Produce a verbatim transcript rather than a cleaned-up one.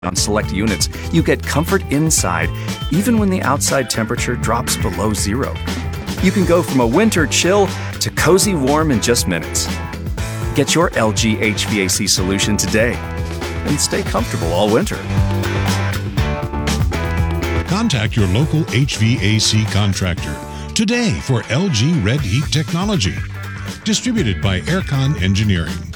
On select units, you get comfort inside, even when the outside temperature drops below zero. You can go from a winter chill to cozy warm in just minutes. Get your L G H V A C solution today and stay comfortable all winter. Contact your local H V A C contractor today for L G Red Heat technology. Distributed by Aircon Engineering.